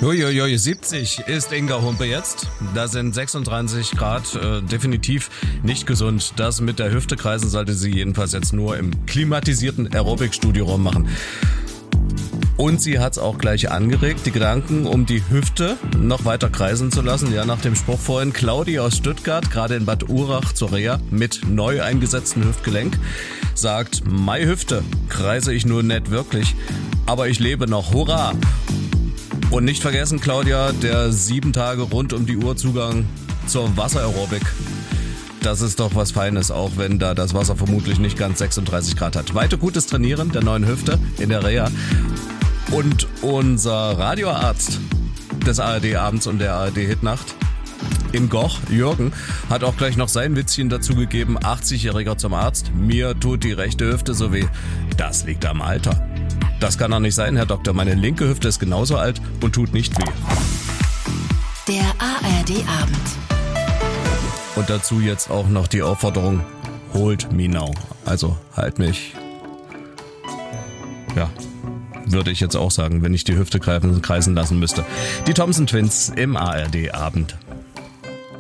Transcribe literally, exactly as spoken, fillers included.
Uiuiui, siebzig ist Inga Humpe jetzt. Da sind sechsunddreißig Grad, äh, definitiv nicht gesund. Das mit der Hüfte kreisen sollte sie jedenfalls jetzt nur im klimatisierten Aerobic-Studio rummachen. Und sie hat es auch gleich angeregt, die Gedanken, um die Hüfte noch weiter kreisen zu lassen. Ja, nach dem Spruch vorhin, Claudi aus Stuttgart, gerade in Bad Urach zur Reha mit neu eingesetztem Hüftgelenk, sagt, Mai Hüfte kreise ich nur nicht wirklich, aber ich lebe noch, hurra! Und nicht vergessen, Claudia, der sieben Tage rund um die Uhr Zugang zur Wasseraerobik. Das ist doch was Feines, auch wenn da das Wasser vermutlich nicht ganz sechsunddreißig Grad hat. Weiter gutes Trainieren der neuen Hüfte in der Reha. Und unser Radioarzt des A R D-Abends und der A R D-Hitnacht in Goch, Jürgen, hat auch gleich noch sein Witzchen dazu gegeben. achtzigjähriger zum Arzt. Mir tut die rechte Hüfte so weh. Das liegt am Alter. Das kann doch nicht sein, Herr Doktor. Meine linke Hüfte ist genauso alt und tut nicht weh. Der A R D-Abend. Und dazu jetzt auch noch die Aufforderung, holt me now. Also halt mich. Ja, würde ich jetzt auch sagen, wenn ich die Hüfte kreisen lassen müsste. Die Thompson Twins im A R D-Abend.